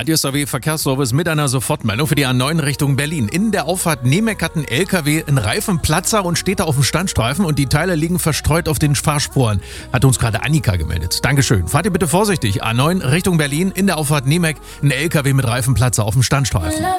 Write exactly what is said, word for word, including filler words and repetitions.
Radio S A W Verkehrsservice mit einer Sofortmeldung für die A neun Richtung Berlin. In der Auffahrt Nemec hat ein L K W einen Reifenplatzer und steht da auf dem Standstreifen und die Teile liegen verstreut auf den Fahrspuren. Hat uns gerade Annika gemeldet. Dankeschön. Fahrt ihr bitte vorsichtig. A neun Richtung Berlin, in der Auffahrt Nemec, ein L K W mit Reifenplatzer auf dem Standstreifen.